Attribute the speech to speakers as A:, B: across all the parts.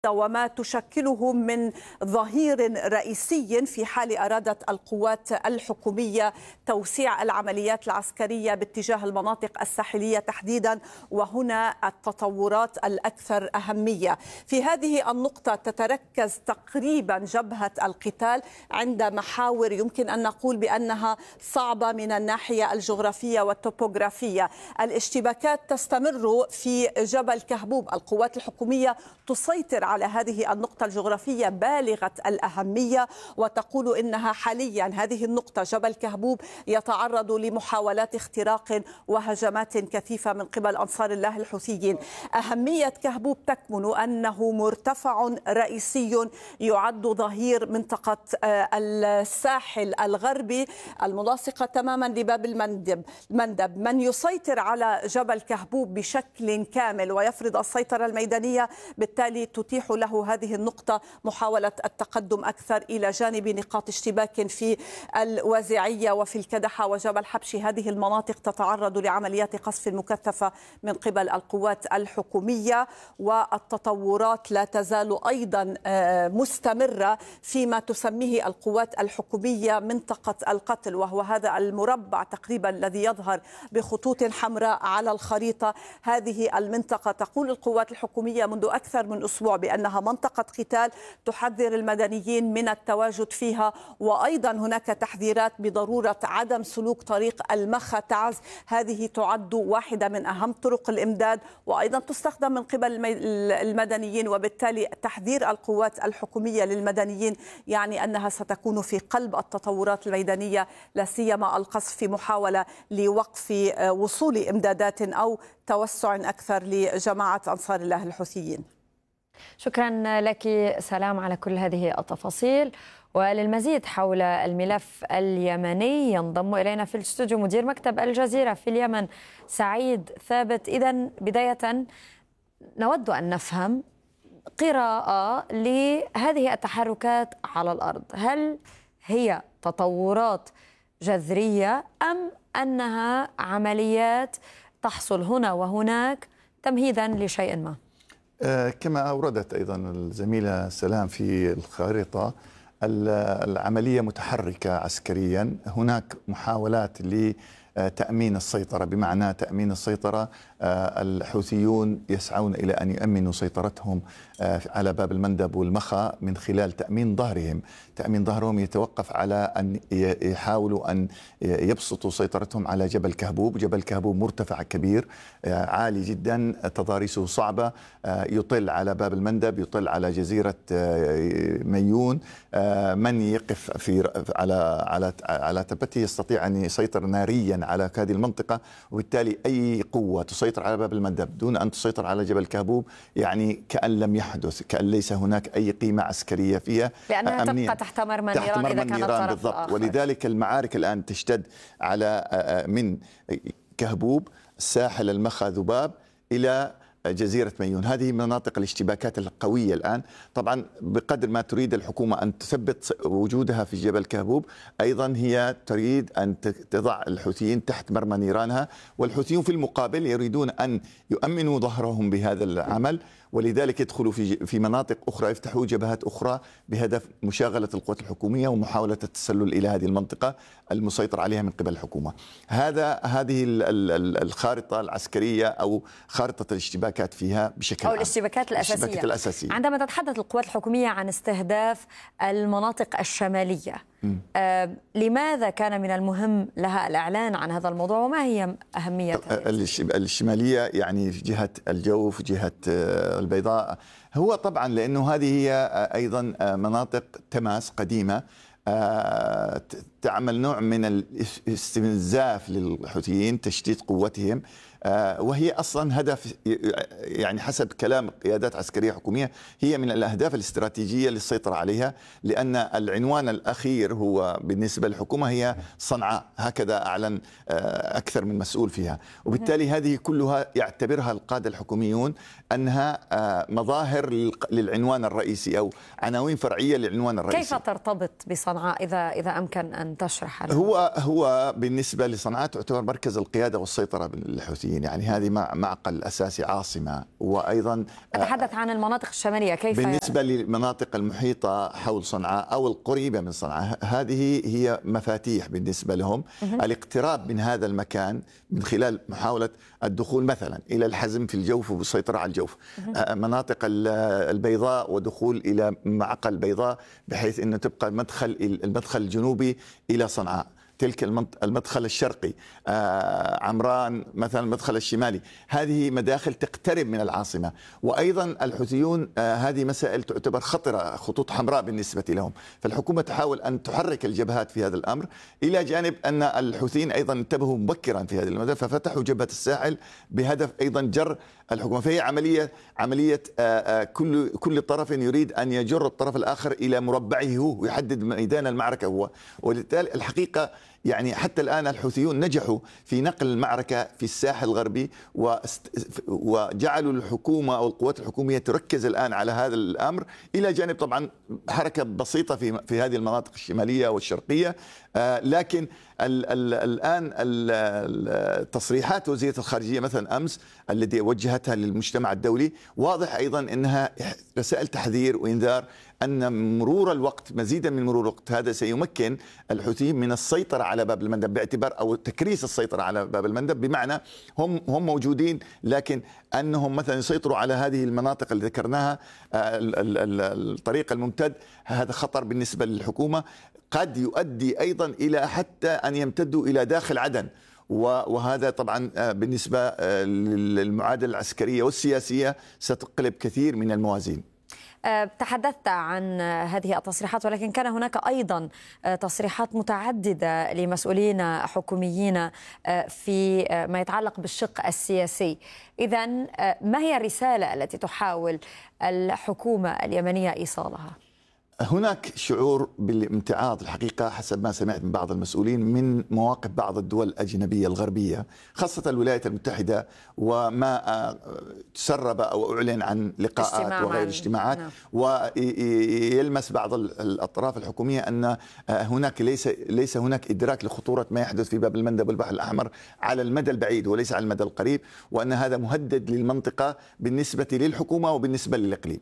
A: وما تشكله من ظهير رئيسي في حال أرادت القوات الحكومية توسيع العمليات العسكرية باتجاه المناطق الساحلية تحديدا، وهنا التطورات الأكثر أهمية. في هذه النقطة تتركز تقريبا جبهة القتال عند محاور يمكن أن نقول بأنها صعبة من الناحية الجغرافية والتوبوغرافية. الاشتباكات تستمر في جبل كهبوب، القوات الحكومية تسيطر على هذه النقطة الجغرافية بالغة الأهمية، وتقول إنها حاليا هذه النقطة جبل كهبوب يتعرض لمحاولات اختراق وهجمات كثيفة من قبل أنصار الله الحوثيين. أهمية كهبوب تكمن أنه مرتفع رئيسي يعد ظهير منطقة الساحل الغربي الملاصقة تماما لباب المندب. من يسيطر على جبل كهبوب بشكل كامل ويفرض السيطرة الميدانية بالتالي تتيح له هذه النقطة محاولة التقدم أكثر إلى جانب نقاط اشتباك في الوازعية وفي الكدحة وجبل حبشي. هذه المناطق تتعرض لعمليات قصف مكثفة من قبل القوات الحكومية، والتطورات لا تزال أيضا مستمرة فيما تسميه القوات الحكومية منطقة القتل، وهو هذا المربع تقريبا الذي يظهر بخطوط حمراء على الخريطة. هذه المنطقة تقول القوات الحكومية منذ أكثر من أسبوع بأنها منطقة قتال، تحذر المدنيين من التواجد فيها، وأيضا هناك تحذيرات بضرورة عدم سلوك طريق المخا تعز. هذه تعد واحدة من أهم طرق الإمداد وأيضا تستخدم من قبل المدنيين، وبالتالي تحذير القوات الحكومية للمدنيين يعني أنها ستكون في قلب التطورات الميدانية، لا سيما القصف في محاولة لوقف وصول إمدادات أو توسع أكثر لجماعة أنصار الله الحوثيين.
B: شكرا لك سلام على كل هذه التفاصيل. وللمزيد حول الملف اليمني ينضم إلينا في الاستوديو مدير مكتب الجزيرة في اليمن سعيد ثابت. إذن بداية نود أن نفهم قراءة لهذه التحركات على الأرض، هل هي تطورات جذرية أم أنها عمليات تحصل هنا وهناك تمهيدا لشيء ما؟
C: كما أوردت أيضا الزميلة سلام في الخارطة، العملية متحركة عسكريا. هناك محاولات لتأمين السيطرة، بمعنى تأمين السيطرة الحوثيون يسعون إلى أن يؤمنوا سيطرتهم على باب المندب والمخا من خلال تأمين ظهرهم. تأمين ظهرهم يتوقف على أن يحاولوا أن يبسطوا سيطرتهم على جبل كهبوب. جبل كهبوب مرتفع كبير عالي جدا، تضاريسه صعبة، يطل على باب المندب، يطل على جزيرة ميون. من يقف على تبته يستطيع أن يسيطر ناريا على هذه المنطقة، وبالتالي أي قوة تسيطر على باب المندب دون أن تسيطر على جبل كهبوب يعني كأن لم يحدث، كأن ليس هناك أي قيمة عسكرية فيها،
B: لأنها تبقى تحت مرمى نيران إذا كانت طرف
C: بالضبط
B: آخر.
C: ولذلك المعارك الآن تشتد على من كهبوب ساحل المخا ذباب إلى جزيرة ميون. هذه مناطق الاشتباكات القوية الآن. طبعا بقدر ما تريد الحكومة أن تثبت وجودها في جبل كهبوب، أيضا هي تريد أن تضع الحوثيين تحت مرمى نيرانها، والحوثيون في المقابل يريدون أن يؤمنوا ظهرهم بهذا العمل، ولذلك يدخلوا في مناطق أخرى، يفتحوا جبهات أخرى بهدف مشاغلة القوات الحكومية ومحاولة التسلل إلى هذه المنطقة المسيطر عليها من قبل الحكومة. هذه الخارطة العسكرية أو خارطة الاشتباكات فيها بشكل
B: أو
C: عام.
B: الاشتباكات الأساسية. عندما تتحدث القوات الحكومية عن استهداف المناطق الشمالية، لماذا كان من المهم لها الإعلان عن هذا الموضوع وما هي أهميتها؟
C: الشمالية يعني في جهة الجوف، جهة البيضاء. هو طبعا لأنه هذه هي أيضا مناطق تماس قديمة تعمل نوع من الاستنزاف للحوثيين، تشتيت قوتهم، وهي أصلا هدف يعني حسب كلام قيادات عسكرية حكومية هي من الأهداف الاستراتيجية للسيطرة عليها، لأن العنوان الأخير هو بالنسبة للحكومة هي صنعاء، هكذا أعلن أكثر من مسؤول فيها. وبالتالي هذه كلها يعتبرها القادة الحكوميون أنها مظاهر للعنوان الرئيسي أو عناوين فرعية للعنوان الرئيسي.
B: كيف ترتبط بصنعاء إذا أمكن أن تشرح؟
C: هو بالنسبة لصنعاء تعتبر مركز القيادة والسيطرة للحوثيين. الحوثيين. يعني هذه معقل أساسي، عاصمة، وأيضا
B: أتحدث عن المناطق الشمالية. كيف
C: بالنسبة للمناطق المحيطة حول صنعاء أو القريبة من صنعاء؟ هذه هي مفاتيح بالنسبة لهم الاقتراب من هذا المكان من خلال محاولة الدخول مثلا إلى الحزم في الجوف والسيطرة على الجوف، مناطق البيضاء ودخول إلى معقل البيضاء بحيث أن تبقى المدخل الجنوبي إلى صنعاء، تلك المدخل الشرقي، عمران مثلا المدخل الشمالي. هذه مداخل تقترب من العاصمة. وأيضا الحوثيون هذه مسائل تعتبر خطرة، خطوط حمراء بالنسبة لهم، فالحكومة تحاول أن تحرك الجبهات في هذا الأمر، إلى جانب أن الحوثيين أيضا انتبهوا مبكرا في هذه المدى ففتحوا جبهة الساحل بهدف أيضا جر الحكومة. فهي عملية كل طرف يريد أن يجر الطرف الآخر إلى مربعه هو ويحدد ميدان المعركة هو. وبالتالي الحقيقة يعني حتى الآن الحوثيون نجحوا في نقل المعركة في الساحل الغربي، وجعلوا الحكومة أو القوات الحكومية تركز الآن على هذا الأمر، إلى جانب طبعا حركة بسيطة في هذه المناطق الشمالية والشرقية. لكن الآن تصريحات وزيرة الخارجية مثلا أمس التي وجهتها للمجتمع الدولي واضح أيضا أنها رسائل تحذير وإنذار أن مرور الوقت، مزيدا من مرور الوقت، هذا سيمكن الحوثيين من السيطرة على باب المندب، باعتبار أو تكريس السيطرة على باب المندب، بمعنى هم موجودين لكن أنهم مثلا يسيطروا على هذه المناطق اللي ذكرناها، الطريق الممتد. هذا خطر بالنسبة للحكومة، قد يؤدي أيضا إلى حتى أن يمتدوا إلى داخل عدن، وهذا طبعا بالنسبة للمعادلة العسكرية والسياسية ستقلب كثير من الموازين.
B: تحدثت عن هذه التصريحات، ولكن كان هناك أيضا تصريحات متعددة لمسؤولين حكوميين في ما يتعلق بالشق السياسي. إذن ما هي الرسالة التي تحاول الحكومة اليمنية إيصالها؟
C: هناك شعور بالامتعاض الحقيقة حسب ما سمعت من بعض المسؤولين من مواقف بعض الدول الأجنبية الغربية، خاصة الولايات المتحدة، وما تسرب أو أعلن عن لقاءات وغير اجتماعات. ويلمس بعض الأطراف الحكومية أن هناك ليس هناك إدراك لخطورة ما يحدث في باب المندب والبحر الأحمر على المدى البعيد وليس على المدى القريب، وأن هذا مهدد للمنطقة بالنسبة للحكومة وبالنسبة للإقليم.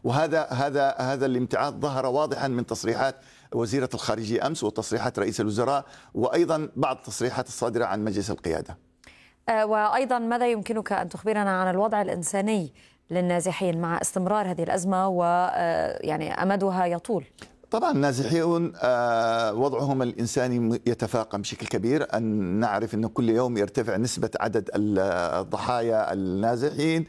C: وهذا الامتعاض ظهر واضحا من تصريحات وزيرة الخارجية أمس وتصريحات رئيس الوزراء، وأيضا بعض التصريحات الصادرة عن مجلس القيادة.
B: وأيضا ماذا يمكنك أن تخبرنا عن الوضع الإنساني للنازحين مع استمرار هذه الأزمة ويعني أمدها يطول؟
C: طبعا النازحون وضعهم الإنساني يتفاقم بشكل كبير. أن نعرف أن كل يوم يرتفع نسبة عدد الضحايا النازحين.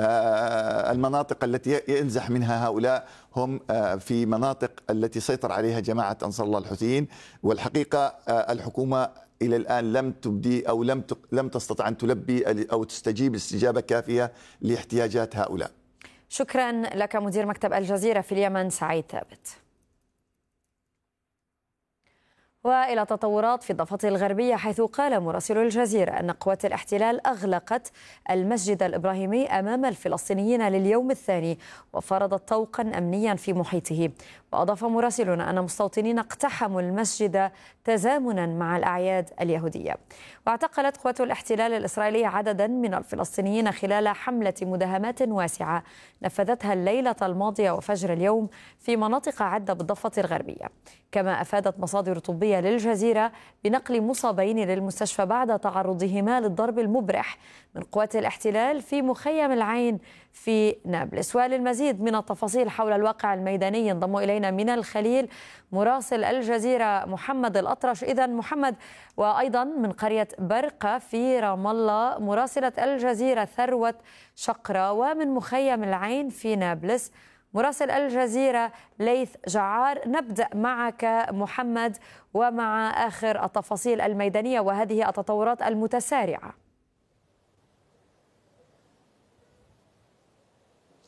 C: المناطق التي ينزح منها هؤلاء هم في مناطق التي سيطر عليها جماعة أنصار الله الحوثيين. والحقيقة الحكومة إلى الآن لم تبدي أو لم تستطع أن تلبي أو تستجيب استجابة كافية لاحتياجات هؤلاء.
B: شكرا لك مدير مكتب الجزيرة في اليمن سعيد ثابت. وإلى تطورات في الضفة الغربية، حيث قال مراسل الجزيرة أن قوات الاحتلال أغلقت المسجد الإبراهيمي أمام الفلسطينيين لليوم الثاني وفرضت طوقا أمنيا في محيطه. وأضاف مراسلنا أن مستوطنين اقتحموا المسجد تزامنا مع الأعياد اليهودية. واعتقلت قوات الاحتلال الإسرائيلية عددا من الفلسطينيين خلال حملة مداهمات واسعة نفذتها الليلة الماضية وفجر اليوم في مناطق عدة بالضفة الغربية. كما أفادت مصادر طبية للجزيرة بنقل مصابين للمستشفى بعد تعرضهما للضرب المبرح من قوات الاحتلال في مخيم العين في نابلس. وللمزيد من التفاصيل حول الواقع الميداني ينضم إلينا من الخليل مراسل الجزيرة محمد الأطرش. إذن محمد، وأيضا من قرية برقة في رام الله مراسلة الجزيرة ثروت شقرة، ومن مخيم العين في نابلس مراسل الجزيرة ليث جعار. نبدأ معك محمد ومع آخر التفاصيل الميدانية وهذه التطورات المتسارعة.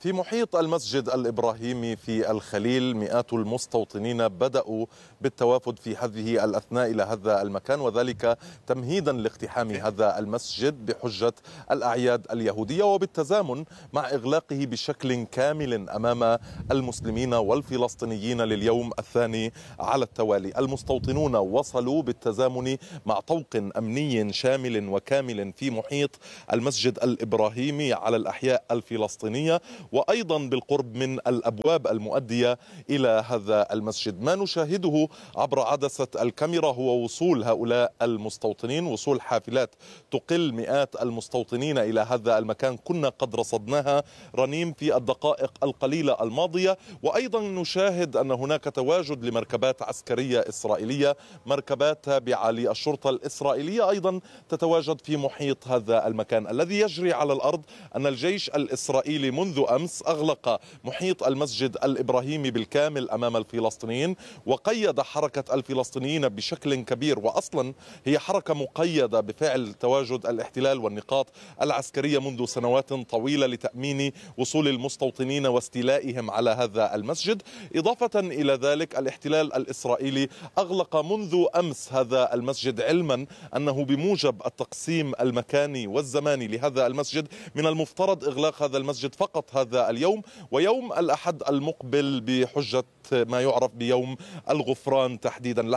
D: في محيط المسجد الإبراهيمي في الخليل مئات المستوطنين بدأوا بالتوافد في هذه الأثناء إلى هذا المكان، وذلك تمهيدا لاقتحام هذا المسجد بحجة الأعياد اليهودية، وبالتزامن مع إغلاقه بشكل كامل أمام المسلمين والفلسطينيين لليوم الثاني على التوالي. المستوطنون وصلوا بالتزامن مع طوق أمني شامل وكامل في محيط المسجد الإبراهيمي على الأحياء الفلسطينية، وأيضا بالقرب من الأبواب المؤدية إلى هذا المسجد. ما نشاهده عبر عدسة الكاميرا هو وصول هؤلاء المستوطنين، وصول حافلات تقل مئات المستوطنين إلى هذا المكان كنا قد رصدناها رنيم في الدقائق القليلة الماضية. وأيضا نشاهد أن هناك تواجد لمركبات عسكرية إسرائيلية، مركبات تابعة للشرطة الإسرائيلية أيضا تتواجد في محيط هذا المكان. الذي يجري على الأرض أن الجيش الإسرائيلي منذ أمس أغلق محيط المسجد الإبراهيمي بالكامل أمام الفلسطينيين، وقيد حركة الفلسطينيين بشكل كبير، وأصلا هي حركة مقيدة بفعل تواجد الاحتلال والنقاط العسكرية منذ سنوات طويلة لتأمين وصول المستوطنين واستيلائهم على هذا المسجد. إضافة إلى ذلك الاحتلال الإسرائيلي أغلق منذ أمس هذا المسجد، علما أنه بموجب التقسيم المكاني والزماني لهذا المسجد من المفترض إغلاق هذا المسجد فقط هذا اليوم ويوم الأحد المقبل بحجة ما يعرف بيوم الغفران تحديدا.